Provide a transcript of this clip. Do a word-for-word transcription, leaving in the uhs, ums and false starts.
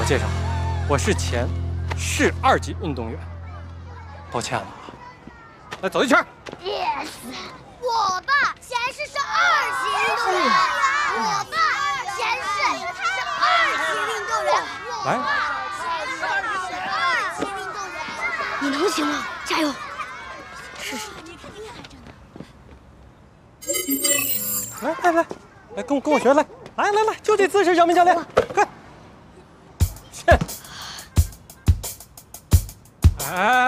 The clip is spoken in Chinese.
我介绍，我是前市二级运动员，抱歉了。来，走一圈。 Yes， 我爸前世是二级运动员，我爸前世是二级运动员， 来， 前世是二级运动员，你能行吗？加油！试试。 来来来，来跟我跟我学，来来来来，就这姿势，姚明教练，快！切！哎。